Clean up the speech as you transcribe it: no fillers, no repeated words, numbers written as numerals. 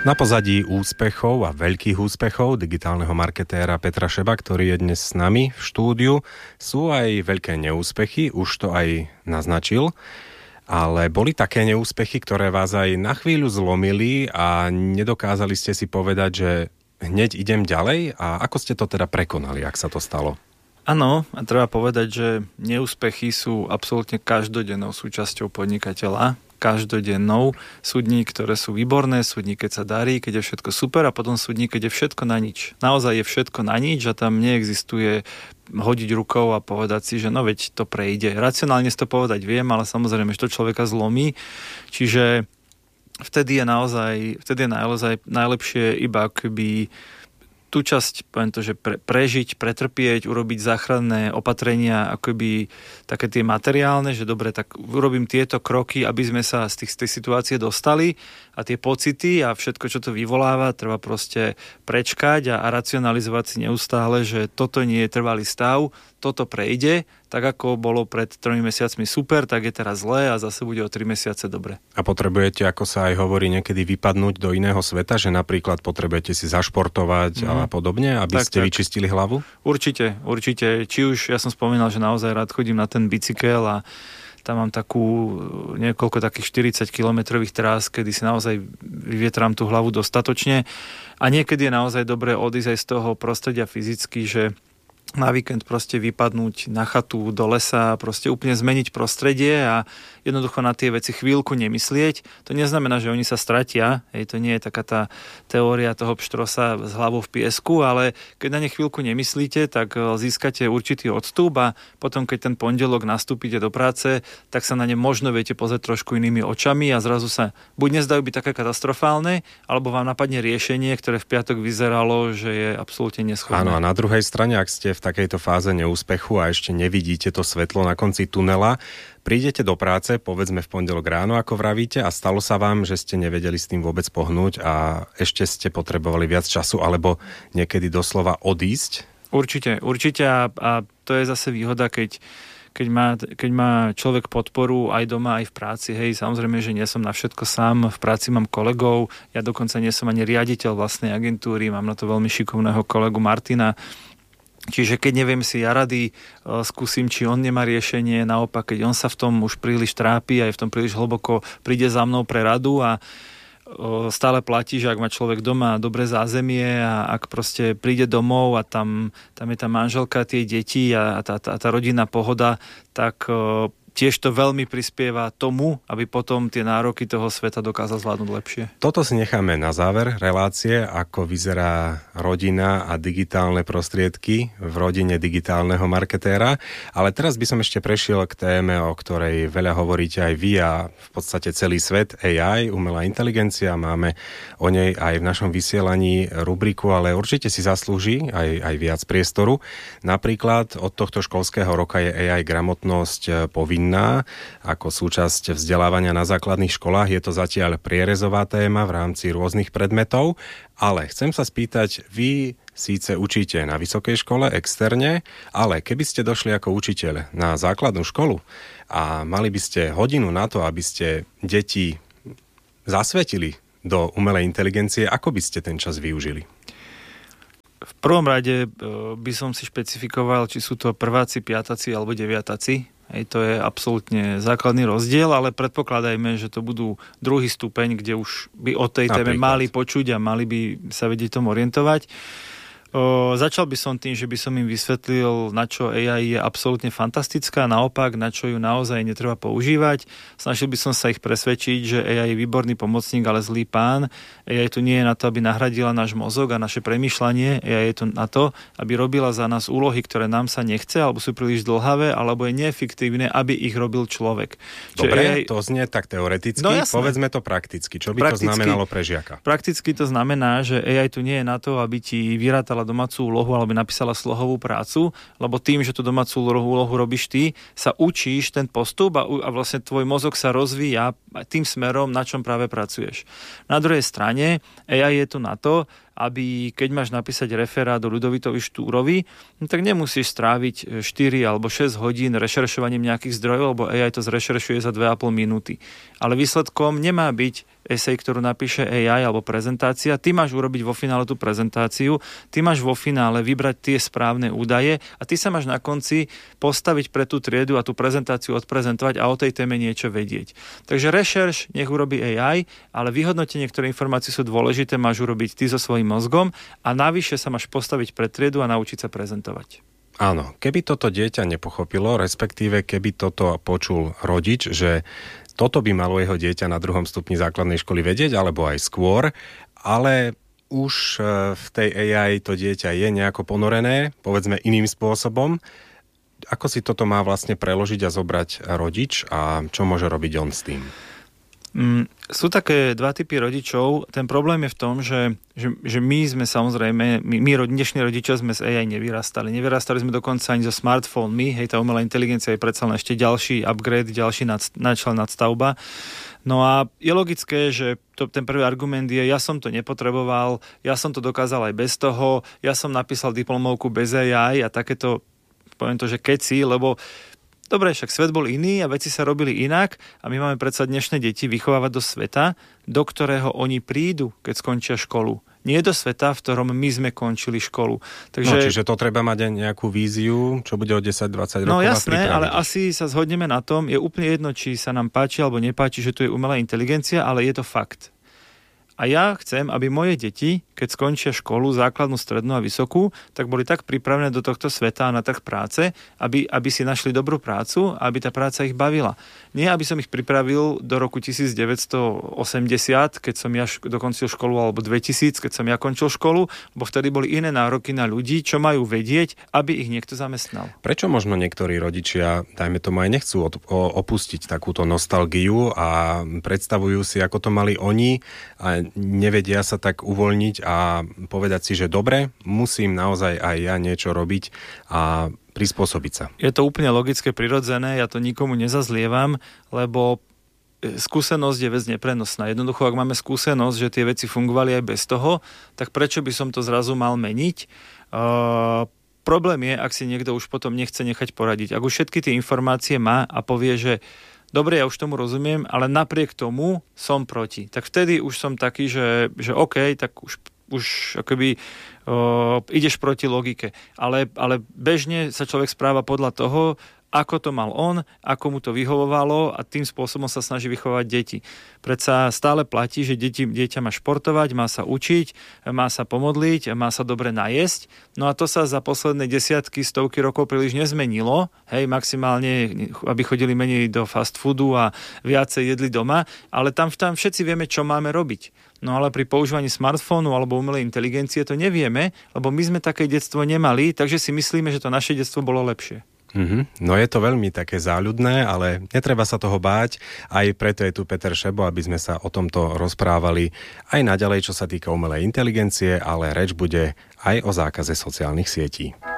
Na pozadí úspechov a veľkých úspechov digitálneho marketéra Petra Šeba, ktorý je dnes s nami v štúdiu, sú aj veľké neúspechy, už to aj naznačil, ale boli také neúspechy, ktoré vás aj na chvíľu zlomili a nedokázali ste si povedať, že hneď idem ďalej, a ako ste to teda prekonali, ak sa to stalo? Áno, a treba povedať, že neúspechy sú absolútne každodennou súčasťou podnikateľa. Každodennou. Sú dní, ktoré sú výborné, sú dní, keď sa darí, keď je všetko super, a potom sú dní, keď je všetko na nič. Naozaj je všetko na nič a tam neexistuje hodiť rukou a povedať si, že no veď to prejde. Racionálne si to povedať viem, ale samozrejme, že to človeka zlomí. Čiže vtedy je naozaj najlepšie iba akoby tú časť, poviem to, že prežiť, pretrpieť, urobiť záchranné opatrenia, akoby také tie materiálne, že dobre, tak urobím tieto kroky, aby sme sa z tej situácie dostali, a tie pocity a všetko, čo to vyvoláva, treba proste prečkať a racionalizovať si neustále, že toto nie je trvalý stav, toto prejde, tak ako bolo pred 3 mesiacmi super, tak je teraz zlé a zase bude o 3 mesiace dobre. A potrebujete, ako sa aj hovorí, niekedy vypadnúť do iného sveta, že napríklad potrebujete si zašportovať a podobne, aby ste vyčistili hlavu? Určite. Či už, ja som spomínal, že naozaj rád chodím na ten bicykel a tam mám niekoľko takých 40-kilometrových trás, kedy si naozaj vyvietrám tú hlavu dostatočne, a niekedy je naozaj dobré odísť aj z toho prostredia fyzicky, že na víkend proste vypadnúť na chatu, do lesa, proste úplne zmeniť prostredie a jednoducho na tie veci chvíľku nemyslieť. To neznamená, že oni sa stratia, to nie je taká tá teória toho pštrosa s hlavou v piesku, ale keď na ne chvíľku nemyslíte, tak získate určitý odstup a potom, keď ten pondelok nastúpite do práce, tak sa na ne možno viete pozrieť trošku inými očami a zrazu sa buď nezdajú byť také katastrofálne, alebo vám napadne riešenie, ktoré v piatok vyzeralo, že je absolútne neschopné. Áno, a na druhej strane, ak ste v takejto fáze neúspechu a ešte nevidíte to svetlo na konci tunela, prídete do práce, povedzme v pondelok ráno, ako vravíte, a stalo sa vám, že ste nevedeli s tým vôbec pohnúť a ešte ste potrebovali viac času, alebo niekedy doslova odísť? Určite. A to je zase výhoda, keď má človek podporu aj doma, aj v práci. Hej, samozrejme, že nie som na všetko sám, v práci mám kolegov, ja dokonca nie som ani riaditeľ vlastnej agentúry, mám na to veľmi šikovného kolegu Martina. Čiže keď neviem si ja rady, skúsim, či on nemá riešenie, naopak, keď on sa v tom už príliš trápi a je v tom príliš hlboko, príde za mnou pre radu, a stále platí, že ak má človek doma dobré zázemie a ak proste príde domov a tam je tá manželka, tie deti a tá rodinná pohoda, tak tiež to veľmi prispieva tomu, aby potom tie nároky toho sveta dokázal zvládnuť lepšie. Toto si necháme na záver relácie, ako vyzerá rodina a digitálne prostriedky v rodine digitálneho marketéra. Ale teraz by som ešte prešiel k téme, o ktorej veľa hovoríte aj vy a v podstate celý svet, AI, umelá inteligencia. Máme o nej aj v našom vysielaní rubriku, ale určite si zaslúži aj viac priestoru. Napríklad od tohto školského roka je AI gramotnosť povinná ako súčasť vzdelávania na základných školách. Je to zatiaľ prierezová téma v rámci rôznych predmetov, ale chcem sa spýtať, vy síce učíte na vysokej škole externe, ale keby ste došli ako učiteľ na základnú školu a mali by ste hodinu na to, aby ste deti zasvetili do umelej inteligencie, ako by ste ten čas využili? V prvom rade by som si špecifikoval, či sú to prváci, piataci alebo deviataci. To je absolútne základný rozdiel, ale predpokladajme, že to budú druhý stupeň, kde už by o tej téme mali počuť a mali by sa vedieť tomu orientovať. Začal by som tým, že by som im vysvetlil, na čo AI je absolútne fantastická, naopak, na čo ju naozaj netreba používať. Snažil by som sa ich presvedčiť, že AI je výborný pomocník, ale zlý pán. AI tu nie je na to, aby nahradila náš mozog a naše premýšľanie. AI je tu na to, aby robila za nás úlohy, ktoré nám sa nechce, alebo sú príliš dlhavé, alebo je neefektívne, aby ich robil človek. Dobre, to znie tak teoreticky. No, povedzme to prakticky. Čo by to znamenalo pre žiaka? Prakticky to znamená, že AI tu nie je na to, aby ti vyrátala domácu úlohu alebo napísala slohovú prácu, lebo tým, že tú domácu úlohu robíš ty, sa učíš ten postup a vlastne tvoj mozog sa rozvíja tým smerom, na čom práve pracuješ. Na druhej strane AI je tu na to, aby keď máš napísať referát o Ľudovitovi Štúrovi, tak nemusíš stráviť 4 alebo 6 hodín rešeršovaním nejakých zdrojov, lebo AI to zrešeršuje za 2,5 minúty. Ale výsledkom nemá byť esej, ktorú napíše AI alebo prezentácia. Ty máš urobiť vo finále tú prezentáciu, ty máš vo finále vybrať tie správne údaje a ty sa máš na konci postaviť pre tú triedu a tú prezentáciu odprezentovať a o tej téme niečo vedieť. Takže rešerš nech urobí AI, ale vyhodnotenie, ktoré informácie sú dôležité, máš urobiť ty so svojím mozgom a navyše sa máš postaviť pre triedu a naučiť sa prezentovať. Áno, keby toto dieťa nepochopilo, respektíve keby toto počul rodič, že toto by malo jeho dieťa na 2. stupni základnej školy vedieť, alebo aj skôr, ale už v tej AI to dieťa je nejako ponorené, povedzme iným spôsobom. Ako si toto má vlastne preložiť a zobrať rodič a čo môže robiť on s tým? Sú také dva typy rodičov. Ten problém je v tom, že my sme samozrejme, my dnešní rodičia sme z AI nevyrastali. Nevyrastali sme dokonca ani so smartfónmi. Hej, tá umelá inteligencia je predsa len ešte ďalší upgrade, ďalší nadstavba. No a je logické, že ten prvý argument je, ja som to nepotreboval, ja som to dokázal aj bez toho, ja som napísal diplomovku bez AI a takéto, poviem to, že keci, lebo dobre, však svet bol iný a veci sa robili inak a my máme predsa dnešné deti vychovávať do sveta, do ktorého oni prídu, keď skončia školu. Nie do sveta, v ktorom my sme končili školu. Takže, čiže to treba mať aj nejakú víziu, čo bude o 10-20 rokov. No jasné, ale asi sa zhodneme na tom, je úplne jedno, či sa nám páči alebo nepáči, že tu je umelá inteligencia, ale je to fakt. A ja chcem, aby moje deti, keď skončia školu, základnú, strednú a vysokú, tak boli tak pripravené do tohto sveta a na trh práce, aby si našli dobrú prácu a aby tá práca ich bavila. Nie, aby som ich pripravil do roku 1980, keď som ja dokončil školu, alebo 2000, keď som ja končil školu, bo vtedy boli iné nároky na ľudí, čo majú vedieť, aby ich niekto zamestnal. Prečo možno niektorí rodičia, dajme tomu, aj nechcú opustiť takúto nostalgiu a predstavujú si, ako to mali oni a nevedia sa tak uvoľniť a povedať si, že dobre, musím naozaj aj ja niečo robiť a prispôsobiť sa. Je to úplne logické, prirodzené, ja to nikomu nezazlievam, lebo skúsenosť je vec neprenosná. Jednoducho, ak máme skúsenosť, že tie veci fungovali aj bez toho, tak prečo by som to zrazu mal meniť? Problém je, ak si niekto už potom nechce nechať poradiť. Ak už všetky tie informácie má a povie, že dobre, ja už tomu rozumiem, ale napriek tomu som proti. Tak vtedy už som taký, že OK, tak už akoby ideš proti logike. Ale bežne sa človek správa podľa toho, ako to mal on, ako mu to vyhovovalo a tým spôsobom sa snaží vychovať deti. Predsa stále platí, že dieťa má športovať, má sa učiť, má sa pomodliť, má sa dobre najesť. No a to sa za posledné desiatky, stovky rokov príliš nezmenilo. Hej, maximálne, aby chodili menej do fast foodu a viacej jedli doma, ale tam všetci vieme, čo máme robiť. No ale pri používaní smartfónu alebo umelej inteligencie to nevieme, lebo my sme také detstvo nemali, takže si myslíme, že to naše detstvo bolo lepšie. No je to veľmi také záľudné, ale netreba sa toho báť. Aj preto je tu Peter Šebo, aby sme sa o tomto rozprávali aj naďalej, čo sa týka umelej inteligencie, ale reč bude aj o zákaze sociálnych sietí.